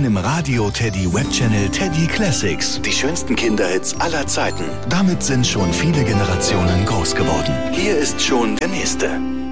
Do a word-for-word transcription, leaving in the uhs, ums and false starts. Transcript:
hören im Radio Teddy Webchannel Teddy Classics. Die schönsten Kinderhits aller Zeiten. Damit sind schon viele Generationen groß geworden. Hier ist schon der nächste.